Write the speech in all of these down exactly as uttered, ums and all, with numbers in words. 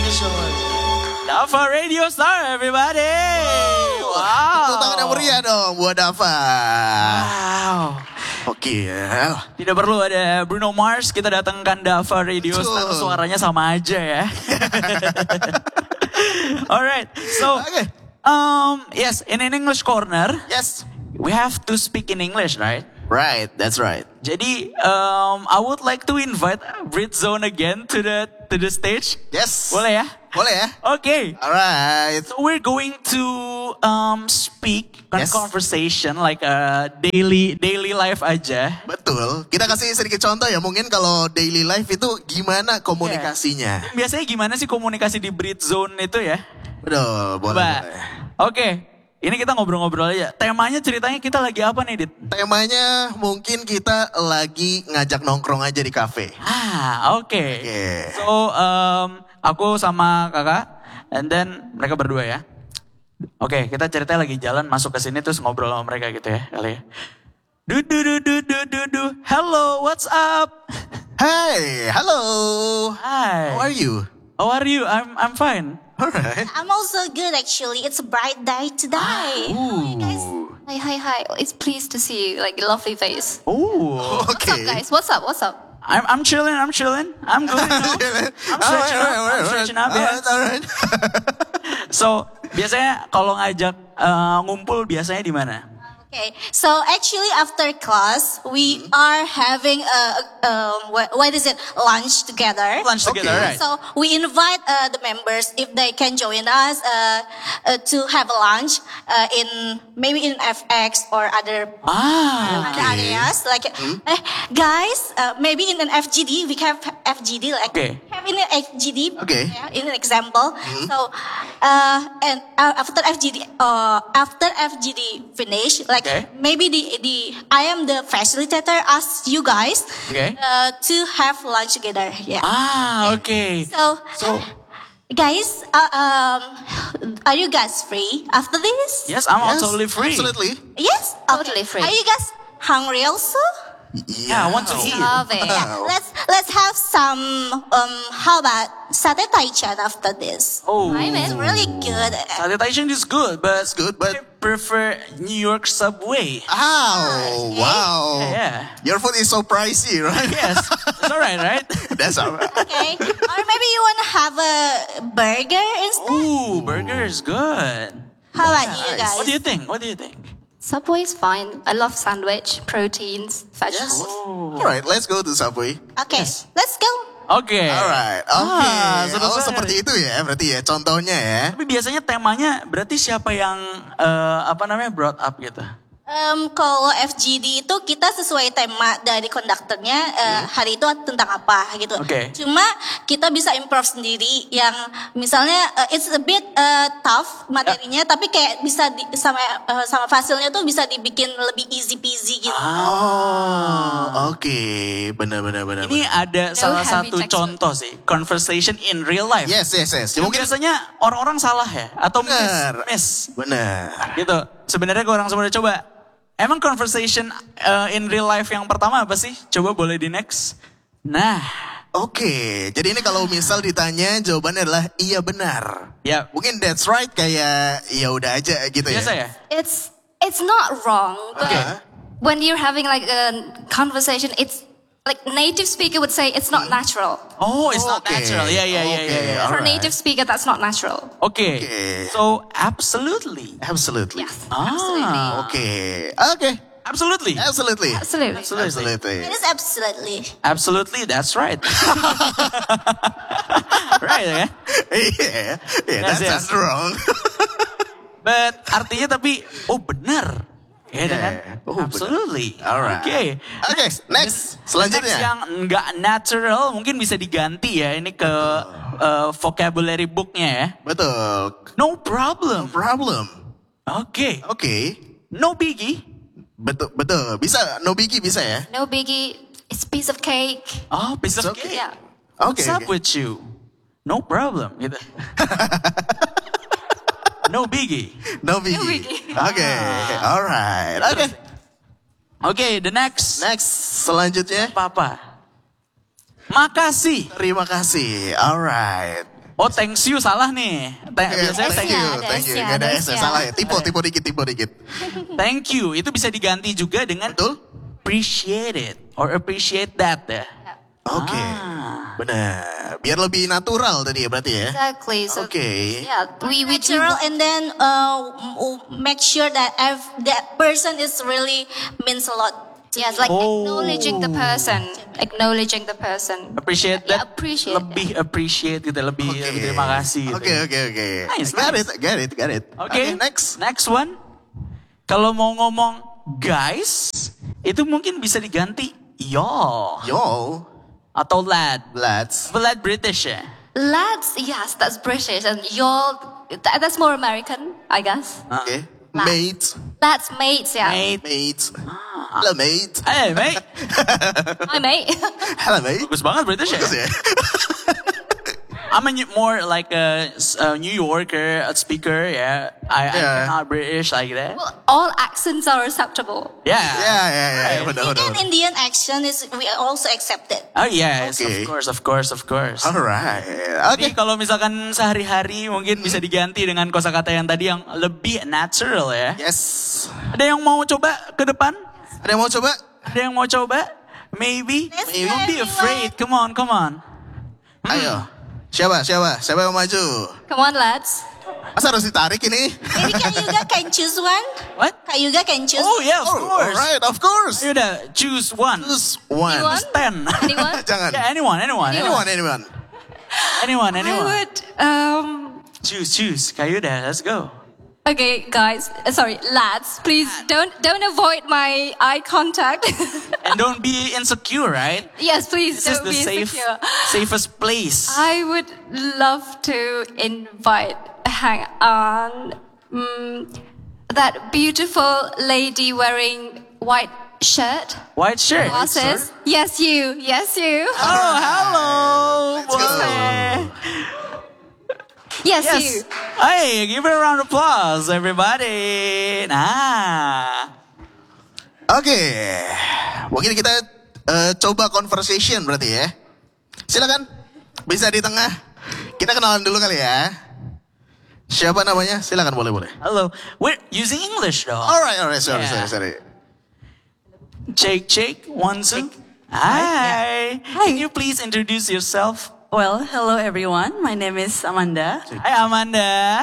you so much. Dava Radio Star, everybody. Wow. Tepuk tangan yang meriah dong buat Dava. Wow. Oke. Tidak perlu ada Bruno Mars, kita datangkan Dava Radio Betul. Star, suaranya sama aja ya. Alright, so Okay. um, yes, in an English corner, Yes. we have to speak in English, right? Right, that's right. Jadi, um, I would like to invite Brit Zone again to the to the stage. Yes. Boleh ya? Boleh ya? Okay. Alright. So we're going to um, speak on Yes. conversation like a daily daily life aja. Betul. Kita kasih sedikit contoh ya. Mungkin kalau daily life itu gimana komunikasinya. Biasanya gimana sih komunikasi di Brit Zone itu ya? Betul, boleh. Coba. boleh. Oke. Ini kita ngobrol-ngobrol aja. Temanya ceritanya kita lagi apa nih, Dit? Temanya mungkin kita lagi ngajak nongkrong aja di kafe. Ah, oke. Oke. So, um, aku sama kakak, and then mereka berdua ya. Oke, kita ceritanya lagi jalan masuk ke sini terus ngobrol sama mereka gitu ya, kali ya. Du du du du du du du. Hello, what's up? Hey, hello. Hi. How are you? How are you? I'm I'm fine. Alright. I'm also good actually. It's a bright day today. Ooh. Hi, hi, hi. It's pleased to see you. Like, lovely face. Oh, What's up, Okay. guys? What's up? What's up? I'm I'm chilling. I'm chilling. I'm good. You know? I'm stretching up. I'm stretching up ya. Alright, alright. So biasanya kalau ngajak uh, ngumpul biasanya di mana? Okay, so actually after class we are having a, um, what, what is it, lunch together. Lunch together, Okay. right? So we invite uh, the members if they can join us uh, uh, to have a lunch uh, in maybe in F X or other Ah, other areas. Like, eh, guys, uh, maybe in an F G D we have F G D like Okay. have in an F G D. Okay. yeah, in an example. So uh, and uh, after F G D, uh, after F G D finish, like Okay. maybe the the I am the facilitator. Ask you guys Okay. uh, to have lunch together. Yeah. ah, okay. So. So Guys, uh, um, are you guys free after this? yes, I'm Yes, totally free. Absolutely. Yes? Totally free. Are you guys hungry also? Yeah, I want to eat. Love it. Yeah, let's let's have some. Um, how about satay taichan after this? Oh, I'm in. It's really good. Satay Taichan is good, but That's good, but- I prefer New York Subway. Oh, wow. Yeah. Your food is so pricey, right? Yes, it's alright, right? That's alright. Okay, or maybe you want to have a burger instead. Ooh, burger is good. How about you nice. guys? What do you think? What do you think? Subway's fine. I love sandwich, proteins, vegetables. Alright, let's go to Subway. Okay, let's go. Oke. Alright, oke. Ah, seru oh, banget. seperti itu ya, berarti ya contohnya ya. Tapi biasanya temanya berarti siapa yang eh, apa namanya brought up gitu? Um, kalau F G D itu kita sesuai tema dari konduktornya uh, hari itu tentang apa gitu. Oke. Cuma kita bisa improve sendiri yang misalnya uh, it's a bit uh, tough materinya, tapi kayak bisa di, sama uh, sama fasilnya tuh bisa dibikin lebih easy peasy gitu. Oh, oke. Benar, benar, benar. Ini benar. ada salah heavy satu textbook. contoh sih, conversation in real life. Yes, yes, yes. Yang Mungkin biasanya orang-orang salah ya, atau miss, benar. miss. Benar. Gitu. Sebenarnya gue orang sebenarnya coba. Emang conversation uh, in real life yang pertama apa sih? Coba boleh di next. Nah, Oke, jadi ini kalau misal ditanya jawabannya adalah iya benar. ya Mungkin that's right kayak ya udah aja gitu ya. biasa ya. It's it's not wrong, but Okay. when you're having like a conversation, it's like native speaker would say it's not natural. Oh, it's not Oke, natural. Ya, ya, ya, oke, ya, ya. For alright. native speaker, that's not natural. Oke. Oke. So, absolutely. Absolutely. Yes, Ah. absolutely. Oke, oke. Absolutely. Absolutely. Absolutely. Absolutely. It is absolutely. Absolutely, that's right. Right ya. Iya, iya, Yes, that's yes. not wrong. But artinya tapi, oh benar. Ya kan? Yeah. Oh, benar. Absolutely. Alright. Oke. Oke, next. Selanjutnya. Next yang nggak natural mungkin bisa diganti ya. Ini ke uh, vocabulary booknya ya. Betul. No problem. Problem. Oke. Oke. No biggie. Betul, betul. Bisa, no biggie bisa ya? No biggie. It's a piece of cake. Oh, piece of It's okay. cake. Yeah. Oke. What's up oke. with you? No problem. Gitu. No biggie. No biggie. biggie. Oke, alright. Oke. Oke, the next. Next, selanjutnya. Apa-apa. Makasih. Terima kasih. Alright. Oh, thanks you salah nih. Thank, Oke, biasanya thank thank you, you. ada thank you. S-nya, Gak ada ada S, S-nya. salah ya. Tipe, tipe dikit, tipe dikit. Thank you itu bisa diganti juga dengan Betul? appreciate it or appreciate that ya. Oke, Ah. benar. Biar lebih natural tadi ya berarti ya. Exactly. So Oke. yeah, we we do. Natural, and then uh, m- make sure that ev- that person is really means a lot. to Yes, you. like acknowledging the person, acknowledging the person. Appreciate Yeah, that. appreciate lebih appreciate gitu, lebih, Oke. lebih terima kasih gitu. Oke, oke, oke. Nice, Got nice. it, got it, got it. Oke, next. Next one. Kalau mau ngomong guys, itu mungkin bisa diganti yo Yo, atau lad. lads. But lad British ya. Lads, yes, that's British, and y'all, that, that's more American, I guess. Oke. Mate, Lads, mates, yeah. Mate. mate. Hello, mate. Eh, mate. Hi, mate. Hello, mate. Bagus banget British ya. Bagus ya. I'm a new- more like a, a New Yorker, a speaker, yeah. I, Yeah. I'm not British like that. Well, all accents are acceptable. Yeah. Ya, ya, ya. Benar, benar. Even Indian action is we also accept it. Oh yes, Okay. of course, of course, of course. Alright. Jadi Oke. kalau misalkan sehari-hari mungkin bisa diganti dengan kosakata yang tadi yang lebih natural ya. Yes. Ada yang mau coba ke depan? Ada yang mau coba? Ada yang mau coba? Maybe. Let's Maybe. go, Don't be everyone. afraid. Come on, come on. Ayo. Siapa, siapa? Siapa yang mau maju? Come on, lads. Masa harus ditarik ini? Maybe Kak Yuga can choose one. What? Kak Yuga can choose. Oh yeah, of Oh, course. alright, of course. Ayo udah, choose one. Choose one. Anyone? Ten. Anyone? Jangan. Yeah, anyone, anyone, anyone, Anyone, anyone. anyone, I anyone. would, um, Choose, choose. Kayuda, let's go. okay, guys, uh, sorry, lads, please don't, don't avoid my eye contact. And don't be insecure, right? Yes, please This is don't the be safe, insecure. safest place. I would love to invite, hang on, mm, that beautiful lady wearing white shirt, White shirt. glasses. Yes, you. Yes, you. Oh, hello. Let's go. boy. Yes, Yes. you. Hey, give her a round of applause, everybody. Nah. Oke. Mungkin kita eh, coba conversation berarti ya. Silakan. Bisa di tengah. Kita kenalan dulu kali ya. Siapa namanya? Silakan, boleh, boleh. Hello. We're using English though. Alright, alright. Sorry, Yeah. sorry, sorry. Shake, shake. One, two. Hi. Hi. Can you please introduce yourself? Well, hello everyone. My name is Amanda. Hi, Amanda.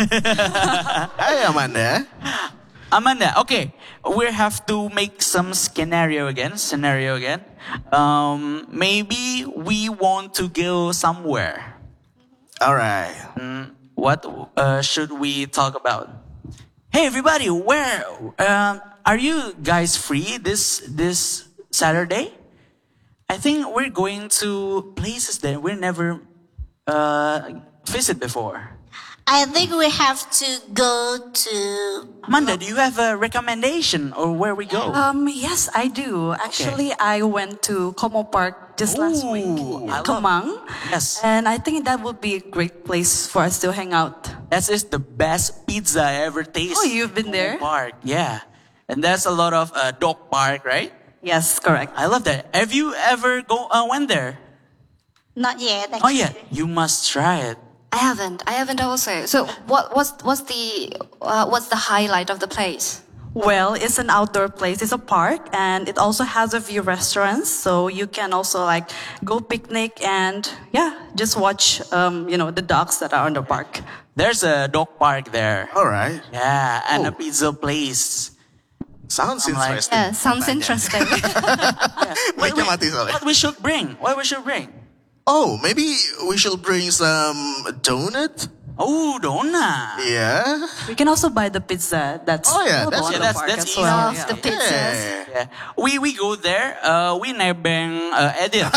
Hai Amanda. Amanda, okay. We have to make some scenario again. Scenario again. Um, maybe we want to go somewhere. Alright. What uh, should we talk about? Hey, everybody, where um, are you guys free this this Saturday? I think we're going to places that we never uh, visit before. I think we have to go to. Amanda, do you have a recommendation or where we go? Um, yes, I do. Actually, I went to Como Park just last week Ooh, in I love- Kemang. Yes. And I think that would be a great place for us to hang out. That is the best pizza I ever tasted. Oh, you've been there? Park, yeah. And there's a lot of uh, dog park, right? Yes, correct. I love that. Have you ever go uh, went there? Not yet. Oh Actually. yeah, you must try it. I haven't. I haven't also. So, what what's what's the uh, what's the highlight of the place? Well, it's an outdoor place. It's a park, and it also has a few restaurants, so you can also like go picnic and yeah, just watch um, you know the dogs that are on the park. There's a dog park there. Alright. Yeah, and a Oh. pizza place. Sounds I'm like- interesting. Yeah, sounds interesting. Mic-nya mati soalnya. What we should bring? What we should bring? Oh, maybe we should bring some donut? Oh, donut. Yeah. We can also buy the pizza. That's Oh, yeah, available that's- on yeah, the that's- park that's as easy. well. Love the pizzas. Yeah. Yeah, we we go there. Uh, we nebeng uh, Edith.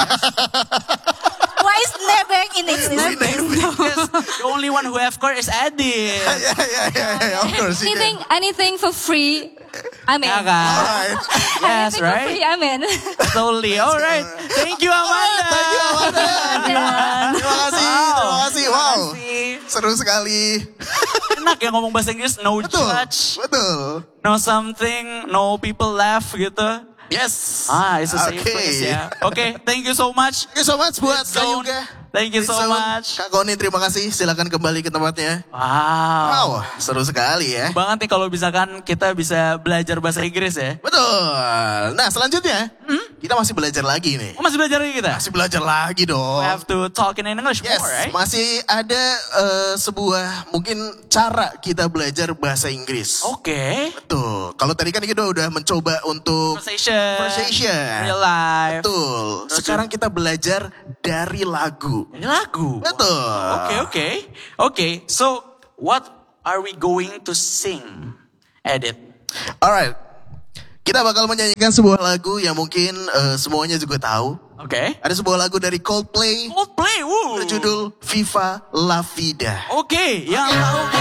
Why is Nebeng in existence? Because the only one who have car is Edith. yeah, yeah, yeah, yeah, of course. you anything can. anything for free, I'm in. Yeah, kan? Alright. Yes, Anything for free, right? I'm in. Totally. All right. Thank you, Amanda. Thank you, Amanda. Terima kasih, terima kasih. Wow. kasih. Seru sekali. Enak ya ngomong bahasa Inggris, no Betul, judge, betul. no something, no people laugh gitu. Yes. Ah, it's a safe Oke. place ya. Oke, okay, thank you so much. Thank you so much buat Good Kak zone. Yuga. Thank you so Good zone. much. Kak Koni terima kasih. Silakan kembali ke tempatnya. Wow. Wow, seru sekali ya. Banget nih kalau misalkan kita bisa belajar bahasa Inggris ya. Betul. Nah selanjutnya Hmm? kita masih belajar lagi nih. Oh, masih belajar lagi kita? Masih belajar lagi dong. We have to talk in English Yes, more, right? masih ada eh, sebuah mungkin cara kita belajar bahasa Inggris. Oke. Betul. Kalau tadi kan kita udah mencoba untuk Conversation. Conversation. Real life. Betul. Sekarang kita belajar dari lagu. Ini lagu. Betul. Oke, oke. Oke, so what are we going to sing? Edit. Alright. Kita bakal menyanyikan sebuah lagu yang mungkin eh, semuanya juga tahu. Oke. Ada sebuah lagu dari Coldplay Coldplay, woo. berjudul Viva La Vida. Oke, yang tahu